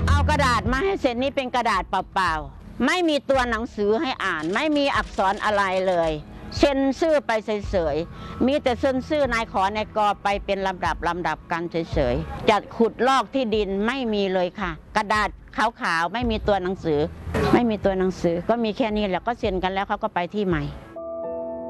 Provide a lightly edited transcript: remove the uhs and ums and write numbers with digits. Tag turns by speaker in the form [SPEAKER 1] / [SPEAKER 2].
[SPEAKER 1] เอากระดาษมาให้เซ็นนี่เป็นกระดาษเปล่าๆไม่มีตัวหนังสือให้อ่านไม่มีอักษรอะไรเลยเซ็นชื่อไปเฉยๆมีแต่เซ็นชื่อนายขอนายกไปเป็นลำดับกันเฉยๆจะขุดลอกที่ดินไม่มีเลยค่ะกระดาษขาวๆไม่มีตัวหนังสือก็มีแค่นี้แหละก็เซ็นกันแล้วเขาก็ไปที่ใหม่